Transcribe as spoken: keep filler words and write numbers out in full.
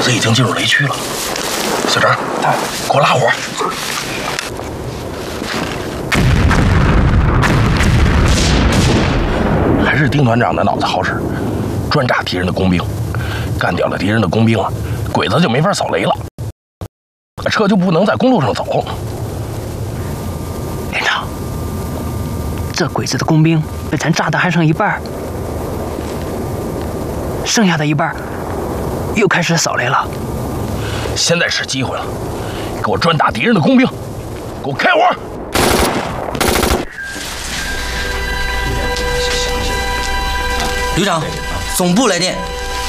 子已经进入雷区了。小张，给我拉火！还是丁团长的脑子好使，专炸敌人的工兵，干掉了敌人的工兵啊，鬼子就没法扫雷了，车就不能在公路上走。 连长，这鬼子的工兵被咱炸的还剩一半，剩下的一半又开始扫雷了。 现在是机会了，给我专打敌人的工兵，给我开火！ 旅长，总部来电。